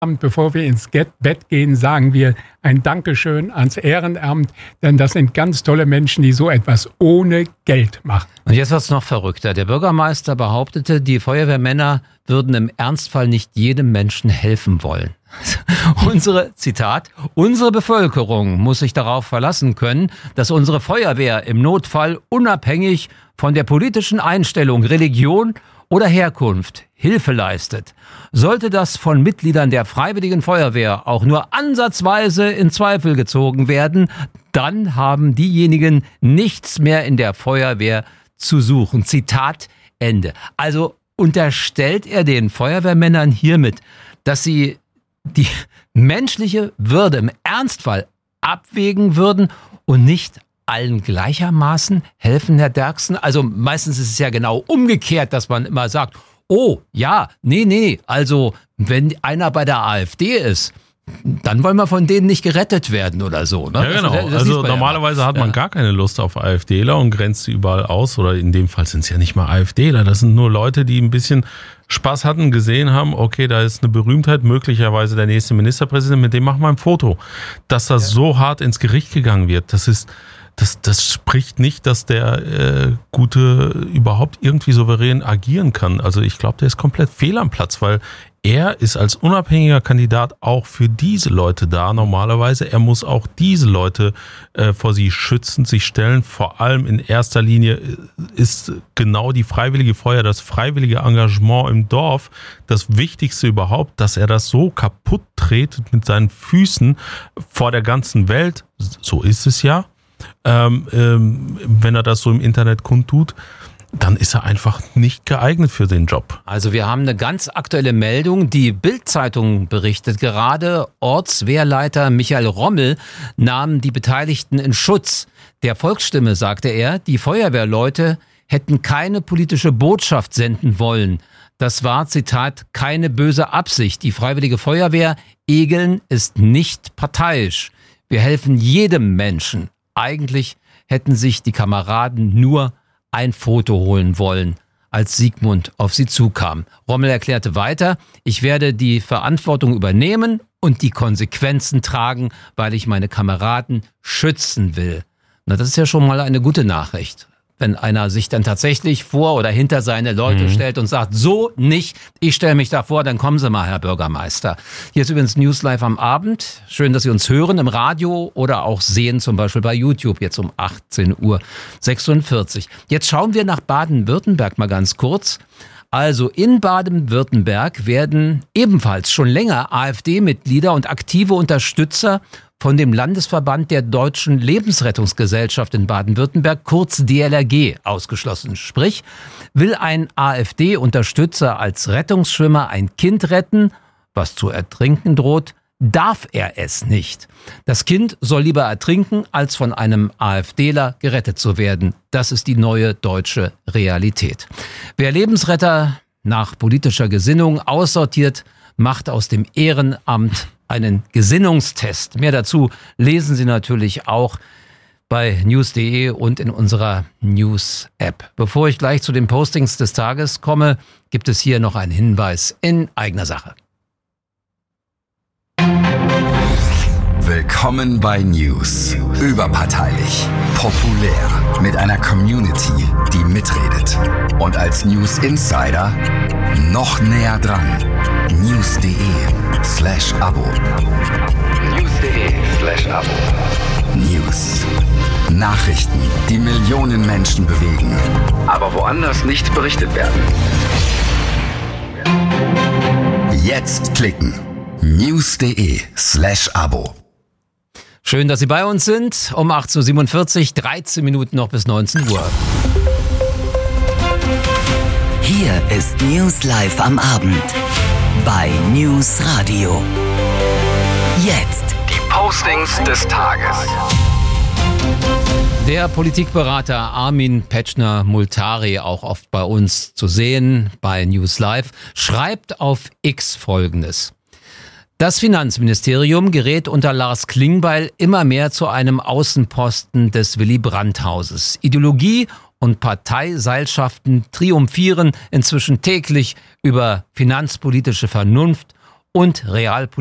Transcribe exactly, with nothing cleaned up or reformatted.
Bevor wir ins Bett gehen, sagen wir ein Dankeschön ans Ehrenamt, denn das sind ganz tolle Menschen, die so etwas ohne Geld machen. Und jetzt wird's noch verrückter. Der Bürgermeister behauptete, die Feuerwehrmänner würden im Ernstfall nicht jedem Menschen helfen wollen. Unsere, Zitat, unsere Bevölkerung muss sich darauf verlassen können, dass unsere Feuerwehr im Notfall unabhängig von der politischen Einstellung, Religion oder Herkunft Hilfe leistet. Sollte das von Mitgliedern der Freiwilligen Feuerwehr auch nur ansatzweise in Zweifel gezogen werden, dann haben diejenigen nichts mehr in der Feuerwehr zu suchen. Zitat Ende. Also unterstellt er den Feuerwehrmännern hiermit, dass sie die menschliche Würde im Ernstfall abwägen würden und nicht allen gleichermaßen helfen, Herr Derksen? Also meistens ist es ja genau umgekehrt, dass man immer sagt, oh, ja, nee, nee, also wenn einer bei der AfD ist, dann wollen wir von denen nicht gerettet werden oder so. Ne? Ja, genau. Das, das also normalerweise ja hat man ja. gar keine Lust auf AfDler und grenzt sie überall aus. Oder in dem Fall sind es ja nicht mal AfDler. Das sind nur Leute, die ein bisschen Spaß hatten, gesehen haben, okay, da ist eine Berühmtheit, möglicherweise der nächste Ministerpräsident, mit dem machen wir ein Foto. Dass das ja. so hart ins Gericht gegangen wird, das ist... Das, das spricht nicht, dass der äh, Gute überhaupt irgendwie souverän agieren kann. Also ich glaube, der ist komplett fehl am Platz, weil er ist als unabhängiger Kandidat auch für diese Leute da normalerweise. Er muss auch diese Leute äh, vor sie schützen, sich stellen. Vor allem in erster Linie ist genau die Freiwillige Feuerwehr, das freiwillige Engagement im Dorf das Wichtigste überhaupt, dass er das so kaputt tretet mit seinen Füßen vor der ganzen Welt. So ist es ja. Ähm, ähm, wenn er das so im Internet kundtut, dann ist er einfach nicht geeignet für den Job. Also wir haben eine ganz aktuelle Meldung. Die Bild-Zeitung berichtet gerade, Ortswehrleiter Michael Rommel nahm die Beteiligten in Schutz. Der Volksstimme sagte er, die Feuerwehrleute hätten keine politische Botschaft senden wollen. Das war, Zitat, keine böse Absicht. Die Freiwillige Feuerwehr Egeln ist nicht parteiisch. Wir helfen jedem Menschen. Eigentlich hätten sich die Kameraden nur ein Foto holen wollen, als Sigmund auf sie zukam. Rommel erklärte weiter, ich werde die Verantwortung übernehmen und die Konsequenzen tragen, weil ich meine Kameraden schützen will. Na, das ist ja schon mal eine gute Nachricht. Wenn einer sich dann tatsächlich vor oder hinter seine Leute mhm. stellt und sagt, so nicht, ich stelle mich da vor, dann kommen Sie mal, Herr Bürgermeister. Hier ist übrigens News Live am Abend. Schön, dass Sie uns hören im Radio oder auch sehen, zum Beispiel bei YouTube, jetzt um achtzehn Uhr sechsundvierzig. Jetzt schauen wir nach Baden-Württemberg mal ganz kurz. Also in Baden-Württemberg werden ebenfalls schon länger AfD-Mitglieder und aktive Unterstützer von dem Landesverband der Deutschen Lebensrettungsgesellschaft in Baden-Württemberg, kurz D L R G, ausgeschlossen. Sprich, will ein AfD-Unterstützer als Rettungsschwimmer ein Kind retten, was zu ertrinken droht, darf er es nicht. Das Kind soll lieber ertrinken, als von einem AfDler gerettet zu werden. Das ist die neue deutsche Realität. Wer Lebensretter nach politischer Gesinnung aussortiert, macht aus dem Ehrenamt einen Gesinnungstest. Mehr dazu lesen Sie natürlich auch bei news punkt de und in unserer News-App. Bevor ich gleich zu den Postings des Tages komme, gibt es hier noch einen Hinweis in eigener Sache. Willkommen bei News. Überparteilich, populär, mit einer Community, die mitredet. Und als News Insider noch näher dran. news.de slash Abo. news.de slash Abo. News. Nachrichten, die Millionen Menschen bewegen, aber woanders nicht berichtet werden. Jetzt klicken. news.de slash Abo. Schön, dass Sie bei uns sind. Um achtzehn Uhr siebenundvierzig, dreizehn Minuten noch bis neunzehn Uhr. Hier ist News Live am Abend bei News Radio. Jetzt die Postings des Tages. Der Politikberater Armin Petschner-Multari, auch oft bei uns zu sehen bei News Live, schreibt auf X Folgendes. Das Finanzministerium gerät unter Lars Klingbeil immer mehr zu einem Außenposten des Willy-Brandt-Hauses. Ideologie und Parteiseilschaften triumphieren inzwischen täglich über finanzpolitische Vernunft und Realpolitik